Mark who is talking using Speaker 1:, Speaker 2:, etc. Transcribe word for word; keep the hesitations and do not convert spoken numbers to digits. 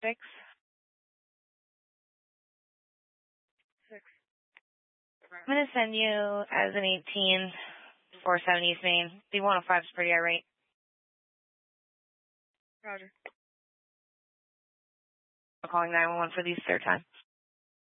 Speaker 1: Six.
Speaker 2: Six.
Speaker 1: I'm going to send you as an eighteen, four seven East Main. D one oh five is pretty irate.
Speaker 2: Roger.
Speaker 1: I'm calling nine one one for the third time.